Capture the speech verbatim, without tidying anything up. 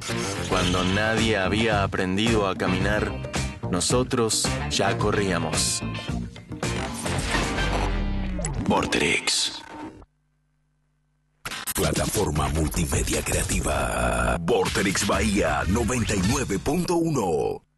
Cuando nadie había aprendido a caminar, nosotros ya corríamos. Vorterix. Plataforma multimedia creativa. Vorterix Bahía noventa y nueve punto uno.